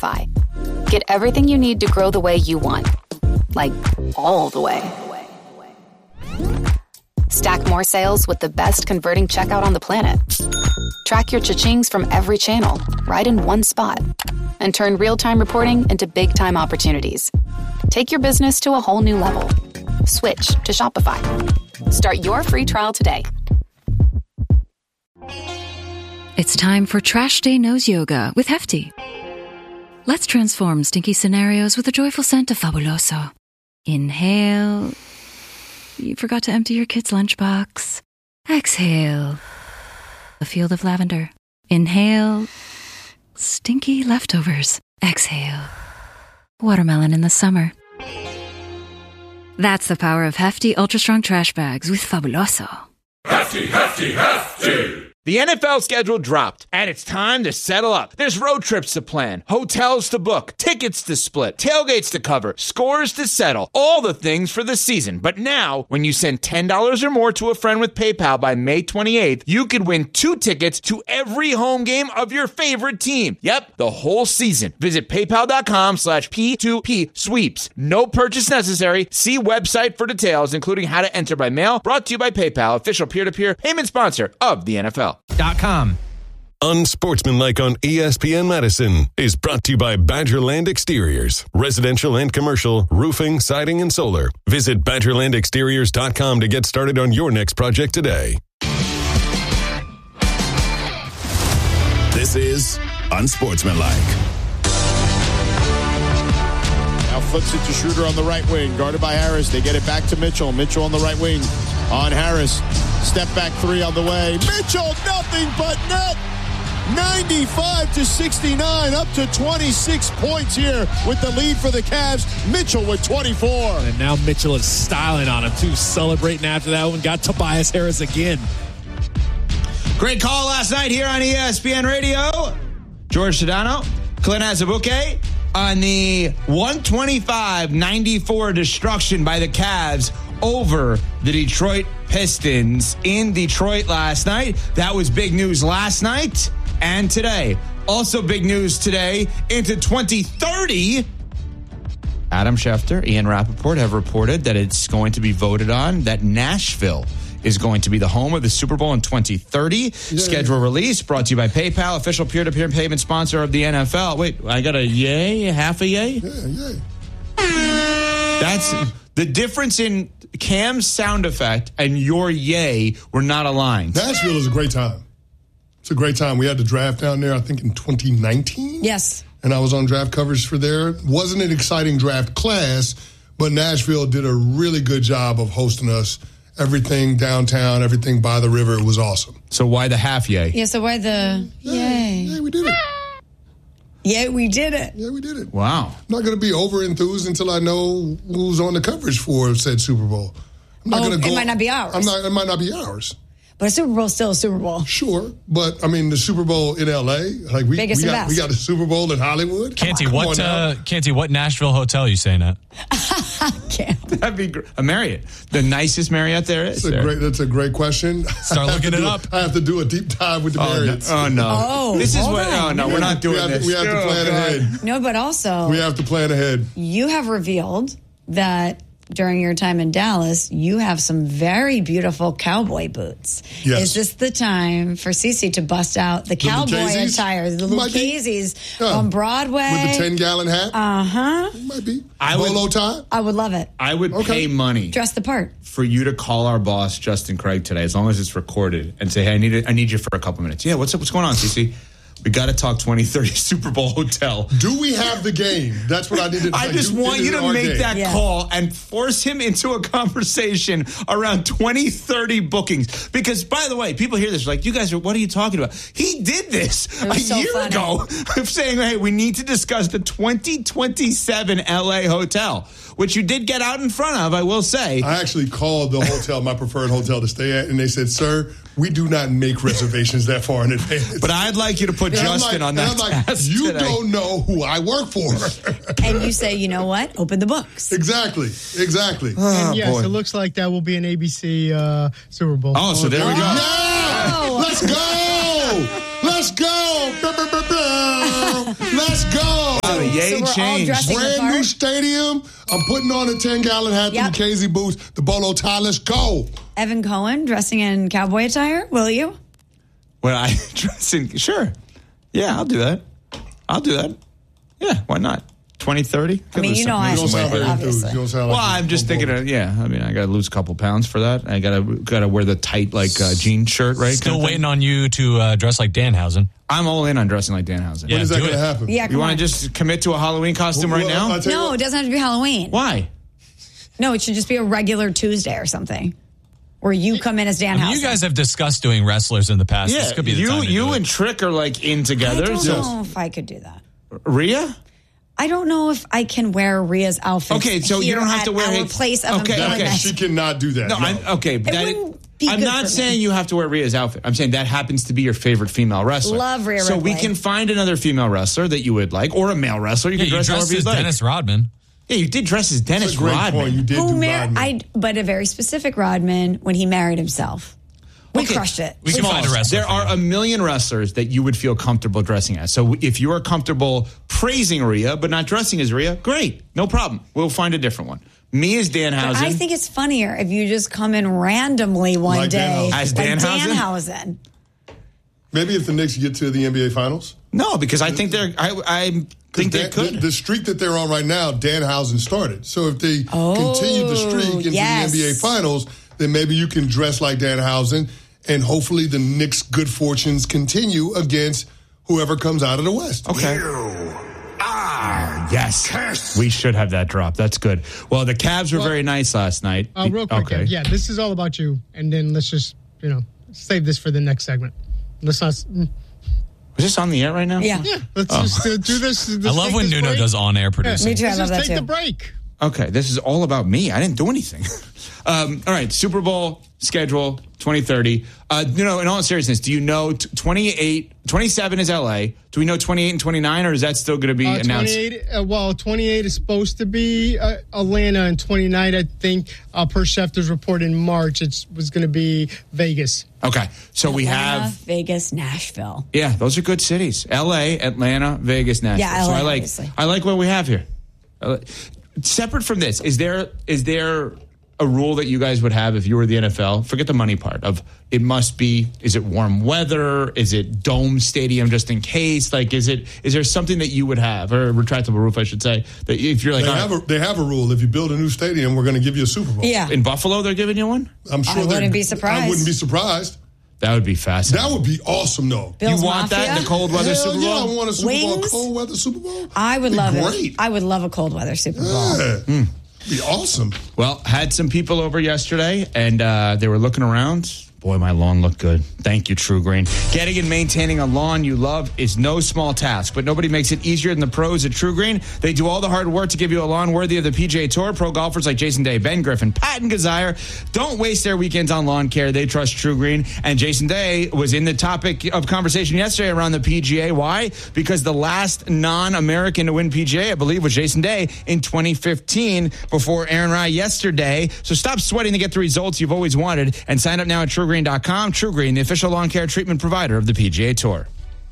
Shopify. Get everything you need to grow the way you want. Like, all the way. Stack more sales with the best converting checkout on the planet. Track your cha-chings from every channel, right in one spot. And turn real-time reporting into big-time opportunities. Take your business to a whole new level. Switch to Shopify. Start your free trial today. It's time for Trash Day Nose Yoga with Hefty. Let's transform stinky scenarios with a joyful scent of Fabuloso. Inhale. You forgot to empty your kid's lunchbox. Exhale. A field of lavender. Inhale. Stinky leftovers. Exhale. Watermelon in the summer. That's the power of Hefty Ultra Strong Trash Bags with Fabuloso. Hefty, hefty, hefty! The NFL schedule dropped, and it's time to settle up. There's road trips to plan, hotels to book, tickets to split, tailgates to cover, scores to settle, all the things for the season. But now, when you send $10 or more to a friend with PayPal by May 28th, you could win 2 tickets to every home game of your favorite team. Yep, the whole season. Visit paypal.com/P2P sweeps. No purchase necessary. See website for details, including how to enter by mail. Brought to you by PayPal, official peer-to-peer payment sponsor of the NFL. Unsportsmanlike on ESPN Madison is brought to you by Badgerland Exteriors. Residential and commercial, roofing, siding, and solar. Visit BadgerlandExteriors.com to get started on your next project today. This is Unsportsmanlike. Now flips it to Schroeder on the right wing, guarded by Harris. They get it back to Mitchell. Mitchell on the right wing on Harris. Step back 3 on the way. Mitchell, nothing but net. 95-69, up to 26 points here with the lead for the Cavs. Mitchell with 24. And now Mitchell is styling on him, too, celebrating after that one. Got Tobias Harris again. Great call last night here on ESPN Radio. George Sedano, Clint Azubuike on the 125-94 destruction by the Cavs over the Detroit Pistons in Detroit last night. That was big news last night and today. Also big news today into 2030. Adam Schefter, Ian Rappaport have reported that it's going to be voted on that Nashville is going to be the home of the Super Bowl in 2030. Yeah. Schedule release brought to you by PayPal, official peer-to-peer payment sponsor of the NFL. Wait, I got a yay? Half a yay? Yeah, yay. That's the difference in Cam's sound effect and your yay were not aligned. Nashville is a great time. It's a great time. We had the draft down there, I think, in 2019. Yes. And I was on draft coverage for there. Wasn't an exciting draft class, but Nashville did a really good job of hosting us. Everything downtown, everything by the river. It was awesome. So why the half yay? Yeah, so why the yay? Yeah, we did it. Yeah, we did it. Yeah, we did it. Wow. I'm not going to be over-enthused until I know who's on the coverage for said Super Bowl. I'm not going to go. It might not be ours. It might not be ours. But a Super Bowl is still a Super Bowl. Sure, but I mean the Super Bowl in L.A. Like we got the Super Bowl in Hollywood. Canty, what Nashville hotel are you staying at? That'd be great. A Marriott, the nicest Marriott there is. That's a great question. Start looking it up. I have to do a deep dive with the Marriotts. Oh no! Oh, this is what? Oh no, we're not doing this. We have to plan ahead. No, but also we have to plan ahead. You have revealed that during your time in Dallas, you have some very beautiful cowboy boots. Yes. Is this the time for Cece to bust out the cowboy attire, the Lucchese's on Broadway? With the 10-gallon hat? Uh-huh. Might be. Bolo tie? I would love it. I would pay money. Dress the part. For you to call our boss, Justin Craig, today, as long as it's recorded, and say, hey, I need you for a couple minutes. Yeah, what's going on, Cece? We got to talk 2030 Super Bowl hotel. Do we have the game? That's what I needed to say. I just want you to make that call and force him into a conversation around 2030 bookings. Because, by the way, people hear this like, you guys what are you talking about? He did this a year ago saying, hey, we need to discuss the 2027 LA hotel, which you did get out in front of, I will say. I actually called the hotel, my preferred hotel to stay at, and they said, sir, we do not make reservations that far in advance. But I'd like you to put Justin on that task you today. Don't know who I work for. And you say, you know what? Open the books. Exactly. And yes, it looks like that will be an ABC Super Bowl. Oh, so there we go. Yeah! Let's go! Let's go! Let's go! Exactly. Yay, so we're change. all dressing the Brand new part? stadium. I'm putting on a 10-gallon hat, Yep. the KZ boots, the bolo tie. Let's go. Evan Cohen dressing in cowboy attire. Will you? When I dress in, sure. Yeah, I'll do that. Yeah, why not? 20-30? I mean, you know I You don't sound very enthused. obviously. You don't sound Well, like I'm just thinking I got to lose a couple pounds for that. I got to wear the tight, jean shirt, right? Still waiting on you to dress like Danhausen. I'm all in on dressing like Danhausen. Yeah, When is that do going to it. happen? Yeah, You come want on. to just commit to a Halloween costume right now? I'll tell you No, what. it doesn't have to be Halloween. Why? No, it should just be a regular Tuesday or something. Where you come in as Dan House. You guys have discussed doing wrestlers in the past. This could be the time to do you it. and Trick are like in together. I don't know if I could do that. Rhea? I don't know if I can wear Rhea's outfit. Okay, so you don't have to wear our it. place of employment. She cannot do that. No, No. I'm not saying you have to wear Rhea's outfit. I'm saying that happens to be your favorite female wrestler. Love Rhea So we Ripley. can find another female wrestler that you would like, or a male wrestler. You can dress however dressed you'd as like. Dennis Rodman. Yeah, you did dress as Dennis That's a great Rodman. point. You did do Rodman. But a very specific Rodman when he married himself. We crushed it. We can find a wrestler. There are a million wrestlers that you would feel comfortable dressing as. So if you are comfortable praising Rhea but not dressing as Rhea, great, no problem. We'll find a different one. Me as Danhausen. But I think it's funnier if you just come in randomly one Like day Danhausen. As like Danhausen? Danhausen. Maybe if the Knicks get to the NBA Finals. No, because I think I think they could. The streak that they're on right now, Danhausen started. So if they continue the streak into yes. the NBA Finals, then maybe you can dress like Danhausen, and hopefully the Knicks' good fortunes continue against whoever comes out of the West. Okay. Yes. We should have that drop. That's good. Well, the Cavs were very nice last night. Real quick, Okay. yeah, this is all about you. And then let's just, save this for the next segment. Let's not. Is this on the air right now? Yeah. Let's just do this. I love when Nuno does on-air producing. Me too. I Let's love just that take too. the break. Okay, this is all about me. I didn't do anything. All right, Super Bowl schedule 2030. In all seriousness, do you know 27 is LA? Do we know 28 and 29, or is that still going to be announced? 28 is supposed to be Atlanta, and 29, I think, per Schefter's report in March, it was going to be Vegas. Okay, so we Atlanta, have Vegas, Nashville. Yeah, those are good cities. LA, Atlanta, Vegas, Nashville. Yeah, so LA, I like what we have here. Separate from this, is there a rule that you guys would have if you were the NFL? Forget the money part of it must be, is it warm weather? Is it dome stadium just in case? Is there something that you would have, or a retractable roof, I should say, that if you're like, they have a rule. If you build a new stadium, we're going to give you a Super Bowl. Yeah. in Buffalo, they're giving you one? I'm sure I wouldn't be surprised. I wouldn't be surprised. That would be fascinating. That would be awesome, though. Bill's you want Mafia? that in the cold weather Hell Super Bowl? yeah, I want a Super Bowl, Wings? cold weather Super Bowl. I would love great. it. I would love a cold weather Super Bowl. Yeah. Be awesome. Well, had some people over yesterday, and they were looking around. Boy, my lawn looked good. Thank you, True Green. Getting and maintaining a lawn you love is no small task, but nobody makes it easier than the pros at True Green. They do all the hard work to give you a lawn worthy of the PGA Tour. Pro golfers like Jason Day, Ben Griffin, Patton Gazire don't waste their weekends on lawn care. They trust True Green. And Jason Day was in the topic of conversation yesterday around the PGA. Why? Because the last non-American to win PGA, I believe, was Jason Day in 2015 before Aaron Rai yesterday. So stop sweating to get the results you've always wanted and sign up now at TrueGreen.com. True Green, the official lawn care treatment provider of the PGA Tour.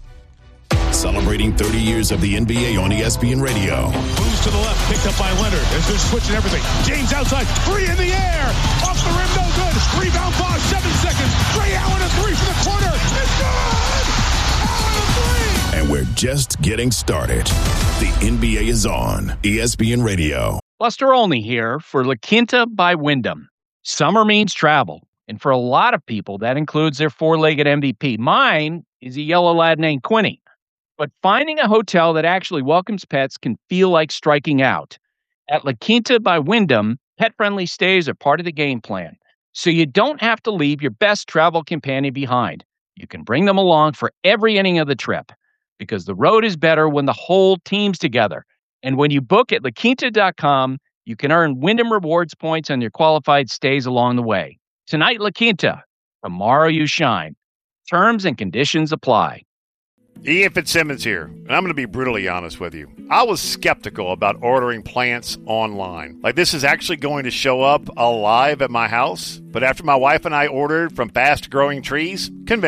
Celebrating 30 years of the NBA on ESPN Radio. Moves to the left, picked up by Leonard as they're switching everything. James outside, three in the air. Off the rim, no good. Rebound ball, 7 seconds. Ray Allen, a three for the corner. It's good! Allen, a three! And we're just getting started. The NBA is on ESPN Radio. Buster Olney here for La Quinta by Wyndham. Summer means travel. And for a lot of people, that includes their four-legged MVP. Mine is a yellow lad named Quinny. But finding a hotel that actually welcomes pets can feel like striking out. At La Quinta by Wyndham, pet-friendly stays are part of the game plan. So you don't have to leave your best travel companion behind. You can bring them along for every inning of the trip. Because the road is better when the whole team's together. And when you book at LaQuinta.com, you can earn Wyndham Rewards points on your qualified stays along the way. Tonight, La Quinta. Tomorrow, you shine. Terms and conditions apply. Ian Fitzsimmons here, and I'm going to be brutally honest with you. I was skeptical about ordering plants online. Like, this is actually going to show up alive at my house. But after my wife and I ordered from Fast Growing Trees, convinced.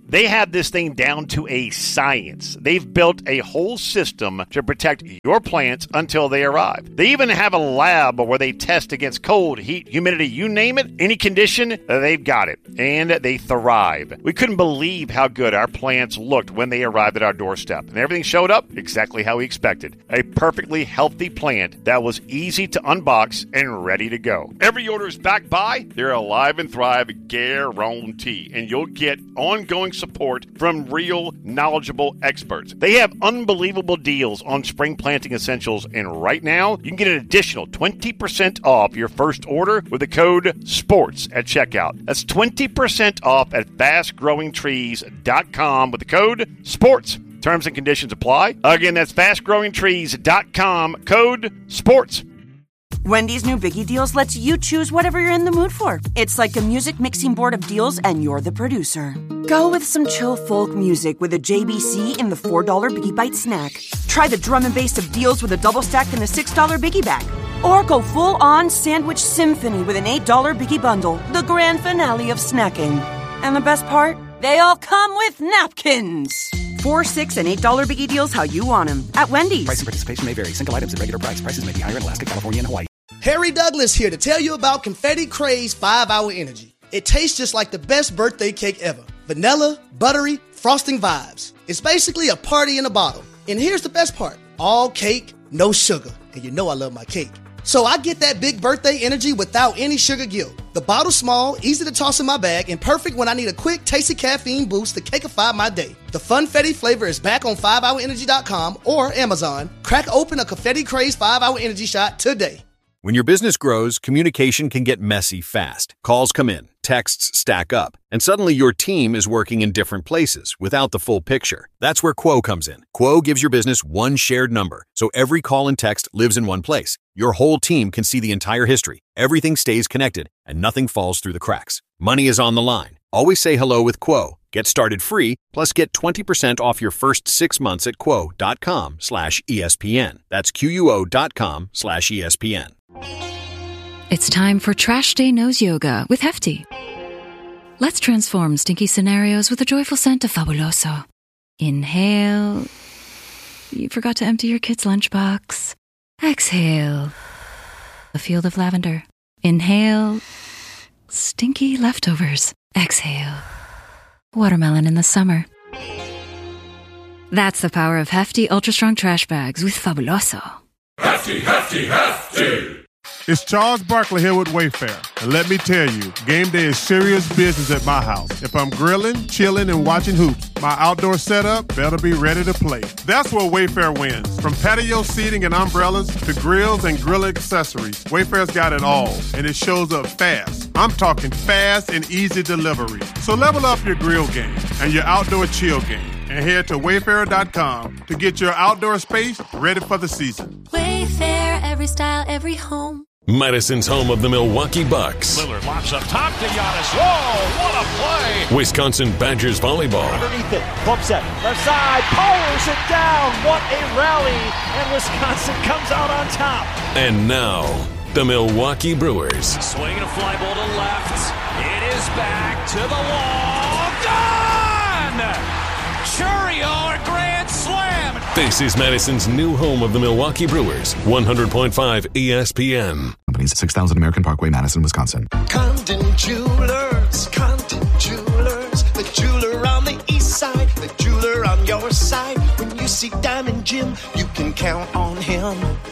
They have this thing down to a science. They've built a whole system to protect your plants until they arrive. They even have a lab where they test against cold, heat, humidity, you name it, any condition, they've got it. And they thrive. We couldn't believe how good our plants looked when they arrived at our doorstep. And everything showed up exactly how we expected. A perfectly healthy plant that was easy to unbox and ready to go. Every order is backed by their Alive and Thrive guarantee, and you'll get ongoing support from real, knowledgeable experts. They have unbelievable deals on spring planting essentials, and right now, you can get an additional 20% off your first order with the code SPORTS at checkout. That's 20% off at fastgrowingtrees.com with the code SPORTS. Terms and conditions apply. Again, that's fastgrowingtrees.com, code SPORTS. Wendy's new Biggie Deals lets you choose whatever you're in the mood for. It's like a music mixing board of deals, and you're the producer. Go with some chill folk music with a JBC in the $4 Biggie Bite snack. Try the drum and bass of deals with a double stack in the $6 Biggie Bag. Or go full-on sandwich symphony with an $8 Biggie Bundle, the grand finale of snacking. And the best part? They all come with napkins. $4, $6, and $8 Biggie Deals how you want them at Wendy's. Price and participation may vary. Single items at regular price. Prices may be higher in Alaska, California, and Hawaii. Harry Douglas here to tell you about Confetti Craze 5-Hour Energy. It tastes just like the best birthday cake ever. Vanilla, buttery, frosting vibes. It's basically a party in a bottle. And here's the best part. All cake, no sugar. And you know I love my cake. So I get that big birthday energy without any sugar guilt. The bottle's small, easy to toss in my bag, and perfect when I need a quick, tasty caffeine boost to cakeify my day. The Funfetti flavor is back on 5hourenergy.com or Amazon. Crack open a Confetti Craze 5-Hour Energy shot today. When your business grows, communication can get messy fast. Calls come in, texts stack up, and suddenly your team is working in different places without the full picture. That's where Quo comes in. Quo gives your business one shared number, so every call and text lives in one place. Your whole team can see the entire history. Everything stays connected, and nothing falls through the cracks. Money is on the line. Always say hello with Quo. Get started free, plus get 20% off your first 6 months at quo.com/ESPN. That's QUO.com/ESPN. It's time for Trash Day Nose Yoga with Hefty. Let's transform stinky scenarios with a joyful scent of Fabuloso. Inhale. You forgot to empty your kid's lunchbox. Exhale. A field of lavender. Inhale. Stinky leftovers. Exhale. Watermelon in the summer. That's the power of Hefty Ultra Strong Trash Bags with Fabuloso. Hefty, hefty, hefty. It's Charles Barkley here with Wayfair. And let me tell you, game day is serious business at my house. If I'm grilling, chilling, and watching hoops, my outdoor setup better be ready to play. That's where Wayfair wins. From patio seating and umbrellas to grills and grill accessories, Wayfair's got it all, and it shows up fast. I'm talking fast and easy delivery. So level up your grill game and your outdoor chill game, and head to Wayfair.com to get your outdoor space ready for the season. Wayfair, every style, every home. Madison's home of the Milwaukee Bucks. Lillard lobs up top to Giannis. Whoa, what a play! Wisconsin Badgers volleyball. Underneath it, pump set, left side, powers it down. What a rally! And Wisconsin comes out on top. And now, the Milwaukee Brewers. Swinging a fly ball to left. It is back to the wall. Gone! Churio, a grand slam. This is Madison's new home of the Milwaukee Brewers, 100.5 ESPN. Company's 6000 American Parkway, Madison, Wisconsin. Condon Jewelers, the jeweler on the east side, the jeweler on your side. When you see Diamond Jim, you can count on him.